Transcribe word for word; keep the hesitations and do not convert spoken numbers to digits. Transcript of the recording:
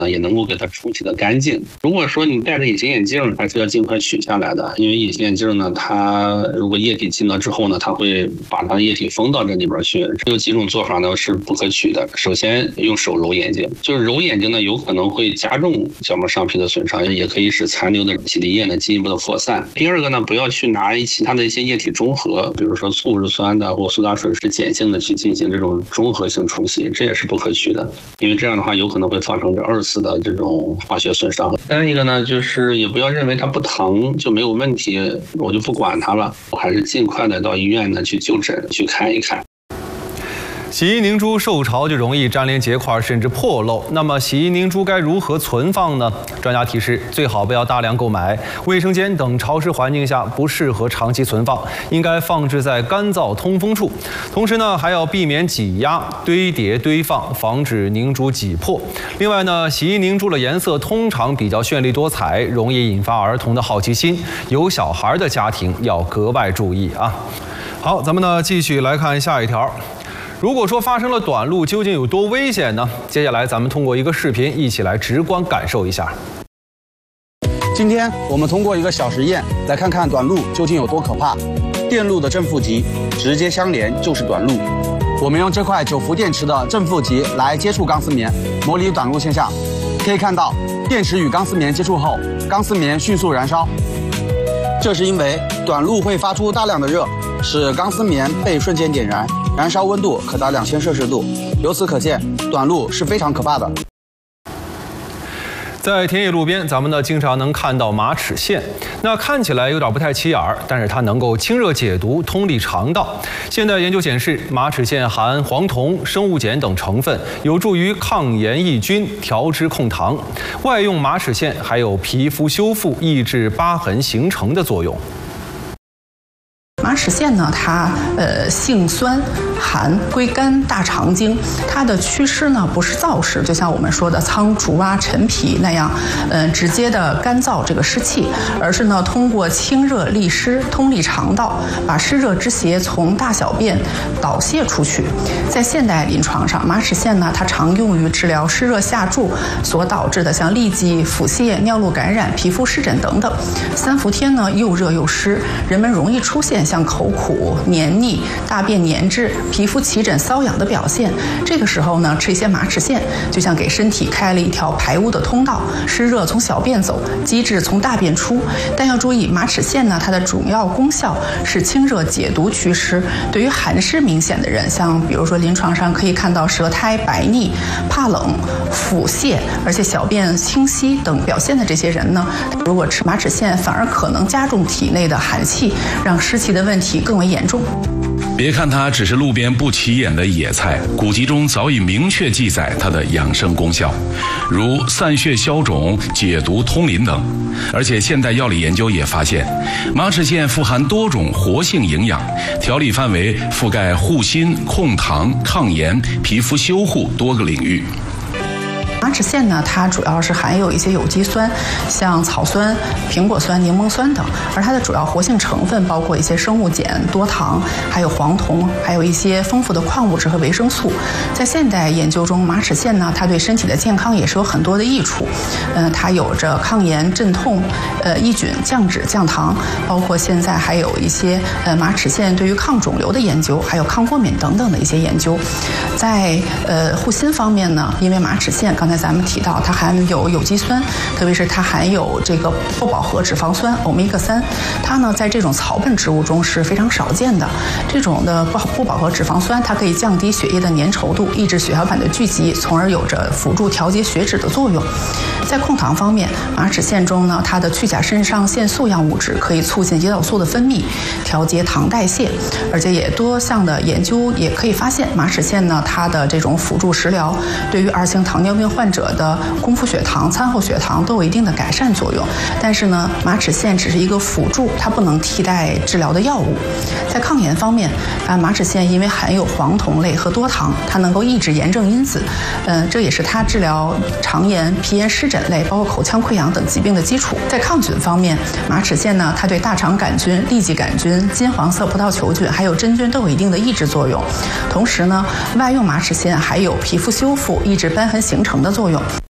也能够给它冲洗的干净。如果说你戴着隐形眼镜，还是要尽快取下来的，因为隐形眼镜呢，它如果液体进了之后呢，它会把它的液体封到这里边去。有几种做法呢是不可取的。首先用手揉眼睛，就是揉眼睛呢，有可能会加重角膜上皮的损伤，也可以使残留的洗涤液呢进一步的扩散。第二个呢，不要去拿其他的一些液体中和，比如说醋是酸的或苏打水是碱性的去进行这种综合性冲洗，这也是不可取的，因为这样的话有可能会造成这二次的这种化学损伤。再一个呢，就是也不要认为它不疼就没有问题，我就不管它了，我还是尽快的到医院呢去就诊去看一看。 洗衣凝珠受潮就容易粘连结块甚至破漏，那么洗衣凝珠该如何存放呢？专家提示，最好不要大量购买，卫生间等潮湿环境下不适合长期存放，应该放置在干燥通风处。同时呢，还要避免挤压、堆叠、堆放，防止凝珠挤破。另外呢，洗衣凝珠的颜色通常比较绚丽多彩，容易引发儿童的好奇心，有小孩的家庭要格外注意啊。好，咱们呢继续来看下一条。如果说发生了短路，究竟有多危险呢？接下来咱们通过一个视频，一起来直观感受一下。 今天我们通过一个小实验，来看看短路究竟有多可怕。电路的正负极直接相连就是短路。我们用这块九伏电池的正负极来接触钢丝棉，模拟短路现象。可以看到，电池与钢丝棉接触后，钢丝棉迅速燃烧。这是因为短路会发出大量的热，使钢丝棉被瞬间点燃。燃烧温度可达两千摄氏度，由此可见，短路是非常可怕的。 在田野路边，咱们呢经常能看到马齿苋，那看起来有点不太起眼儿，但是它能够清热解毒、通利肠道。现代研究显示，马齿苋含黄酮、生物碱等成分，有助于抗炎抑菌、调脂控糖。外用马齿苋还有皮肤修复、抑制疤痕形成的作用。 马齿苋呢，它呃性酸，含归肝、大肠经，它的祛湿呢不是燥湿，就像我们说的苍术啊、陈皮那样，嗯、呃，直接的干燥这个湿气，而是呢通过清热利湿、通利肠道，把湿热之邪从大小便导泄出去。在现代临床上，马齿苋呢，它常用于治疗湿热下注所导致的像痢疾、腹泻、尿路感染、皮肤湿疹等等。三伏天呢，又热又湿，人们容易出现像口苦、黏腻、大便粘滞、皮肤起疹、瘙痒的表现。这个时候呢，吃一些马齿苋，就像给身体开了一条排污的通道，湿热从小便走，积滞从大便出。但要注意，马齿苋呢，它的主要功效是清热解毒祛湿。对于寒湿明显的人，像比如说临床上可以看到舌苔白腻、怕冷、腹泻，而且小便清晰等表现的这些人呢，如果吃马齿苋，反而可能加重体内的寒气，让湿气的问题更为严重。 别看它只是路边不起眼的野菜，古籍中早已明确记载它的养生功效，如散血消肿、解毒通淋等。而且现代药理研究也发现，马齿苋富含多种活性营养，调理范围覆盖护心、控糖、抗炎、皮肤修护多个领域。 马齿苋呢，它主要是含有一些有机酸，像草酸、苹果酸、柠檬酸等，而它的主要活性成分包括一些生物碱、多糖，还有黄酮，还有一些丰富的矿物质和维生素。在现代研究中，马齿苋呢，它对身体的健康也是有很多的益处。嗯、呃，它有着抗炎、镇痛、呃抑菌、降脂、降糖，包括现在还有一些呃马齿苋对于抗肿瘤的研究，还有抗过敏等等的一些研究。在呃护心方面呢，因为马齿苋刚才咱们提到它含有有机酸，特别是它含有这个不饱和脂肪酸欧米伽三，它呢在这种草本植物中是非常少见的。这种的不不饱和脂肪酸，它可以降低血液的粘稠度，抑制血小板的聚集，从而有着辅助调节血脂的作用。在控糖方面，马齿苋中呢，它的去甲肾上腺素样物质可以促进胰岛素的分泌，调节糖代谢，而且也多项的研究也可以发现，马齿苋呢，它的这种辅助食疗对于二型糖尿病患者的空腹血糖、餐后血糖都有一定的改善作用。但是呢，马齿苋只是一个辅助，它不能替代治疗的药物。在抗炎方面，啊，马齿苋因为含有黄酮类和多糖，它能够抑制炎症因子，嗯、呃，这也是它治疗肠炎、皮炎、湿疹类，包括口腔溃疡等疾病的基础。在抗菌方面，马齿苋呢，它对大肠杆菌、痢疾杆菌、金黄色葡萄球菌还有真菌都有一定的抑制作用。同时呢，外用马齿苋还有皮肤修复、抑制瘢痕形成的作用。